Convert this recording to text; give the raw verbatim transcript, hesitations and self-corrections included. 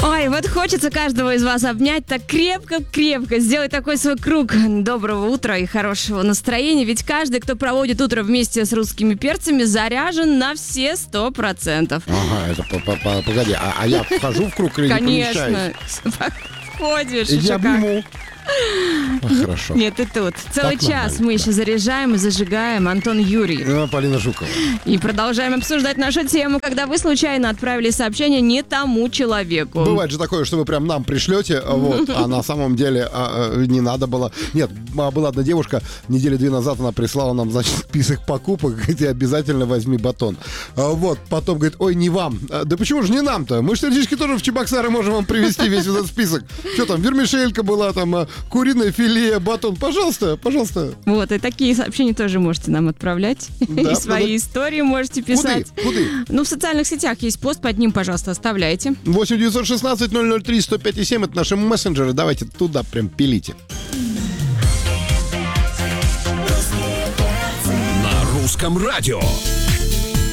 Ой, вот хочется каждого из вас обнять так крепко-крепко, сделать такой свой круг доброго утра и хорошего настроения, ведь каждый, кто проводит утро вместе с русскими перцами, заряжен на все сто процентов. Ага, это погоди, а, а я вхожу в круг или не помещаюсь? Конечно, входишь. И я обниму. А, хорошо. Нет, ты тут. Целый Так час нормально, мы да. еще заряжаем и зажигаем. Антон Юрий. А, Полина Жукова. И продолжаем обсуждать нашу тему, когда вы случайно отправили сообщение не тому человеку. Бывает же такое, что вы прям нам пришлете, вот, а на самом деле а, а, не надо было. Нет, а, была одна девушка, недели две назад она прислала нам, значит, список покупок, где обязательно возьми батон. А, вот, потом говорит, ой, не вам. А, да почему же не нам-то? Мы же теоретически тоже в Чебоксары можем вам привезти весь этот список. Что там, вермишелька была, там, а, куриное филе, батон. Пожалуйста, пожалуйста. Вот, и такие сообщения тоже можете нам отправлять. Да, и свои да. истории можете писать. Куды? Куды? Ну, в социальных сетях есть пост, под ним, пожалуйста, оставляйте. восемь девятьсот шестнадцать ноль ноль три сто пять и семь, это наши мессенджеры. Давайте туда прям пилите. На русском радио.